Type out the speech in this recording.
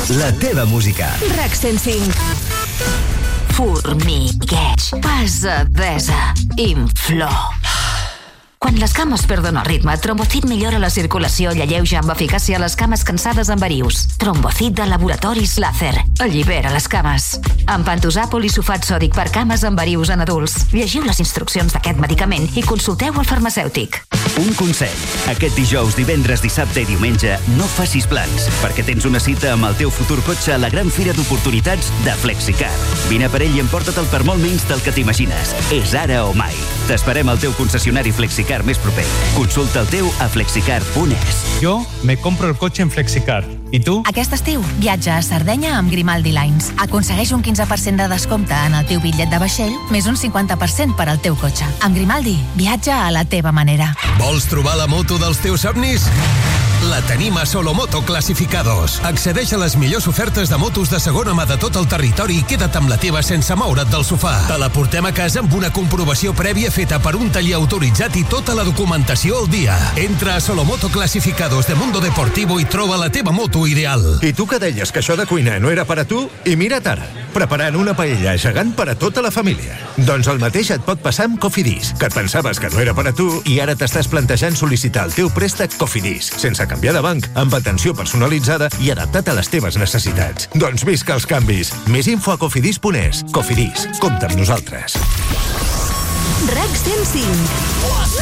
La teva música. RAC 105. Formigueig, pesadesa, inflor. Quan les cames perden el ritme, Trombocid millora la circulació i alleuja amb eficàcia les cames cansades amb verius. Trombocid de Laboratoris Láser. Allibera les cames. Amb pantosàpol i sulfat sòdic per cames amb verius en adults. Llegiu les instruccions d'aquest medicament i consulteu el farmacèutic. Un consell. Aquest dijous, divendres, dissabte i diumenge no facis plans, perquè tens una cita amb el teu futur cotxe a la gran fira d'oportunitats de Flexicar. Vine per ell i emporta't-el per molt menys del que t'imagines. És ara o mai. T'esperem al teu concessionari Flexicar més proper. Consulta el teu a flexicar.es. Jo me compro el cotxe en Flexicar. I tu? Aquest estiu, viatja a Sardenya amb Grimaldi Lines. Aconsegueix un 15% de descompte en el teu bitllet de vaixell, més un 50% per al teu cotxe. Amb Grimaldi, viatja a la teva manera. Vols trobar la moto dels teus somnis? La tenim a Solomoto Clasificados. Accedeix a les millors ofertes de motos de segona mà de tot el territori i queda't amb la teva sense moure't del sofà. Te la portem a casa amb una comprovació prèvia feta per un taller autoritzat i tota la documentació al dia. Entra a Solomoto Clasificados de Mundo Deportivo i troba la teva moto ideal. I tu que deies que això de cuinar no era per a tu? I mira't ara, preparant una paella gegant per a tota la família. Doncs el mateix et pot passar amb Cofidis, que et pensaves que no era per a tu i ara t'estàs plantejant sol·licitar el teu préstec Cofidis, sense canviar de banc, amb atenció personalitzada i adaptat a les teves necessitats. Doncs visca els canvis. Més info a cofidis.es. Cofidis, compta amb nosaltres. RAC 105.